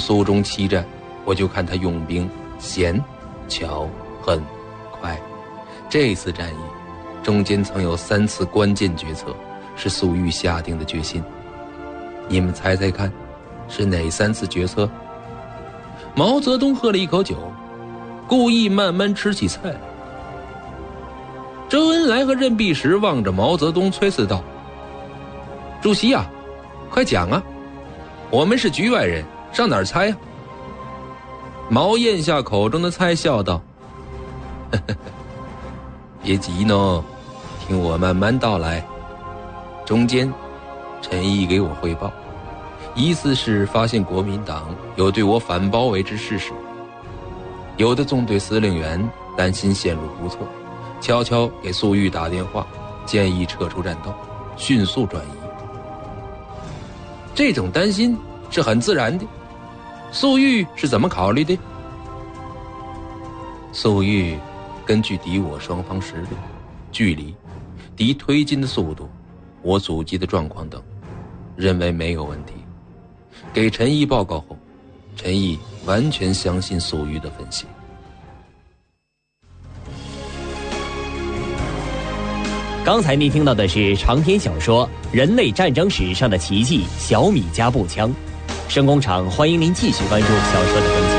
苏中7战，我就看他用兵贤、巧、狠、快。这次战役中间曾有3次关键决策，是粟裕下定的决心。你们猜猜看，是哪3次决策？毛泽东喝了一口酒，故意慢慢吃起菜来。周恩来和任弼时望着毛泽东催辞道：主席啊，快讲啊，我们是局外人，上哪儿猜啊？毛咽下口中的菜，笑道：呵呵呵，别急呢，听我慢慢道来。中间陈毅给我汇报，疑似是发现国民党有对我反包围之事实，有的纵队司令员担心陷入不测，悄悄给粟裕打电话，建议撤出战斗，迅速转移。这种担心是很自然的，粟裕是怎么考虑的？粟裕根据敌我双方实力、距离、敌推进的速度、我阻击的状况等，认为没有问题。给陈毅报告后，陈毅完全相信粟裕的分析。 刚才您听到的是长篇小说《人类战争史上的奇迹：小米加步枪》。声工厂欢迎您继续关注小说的更新。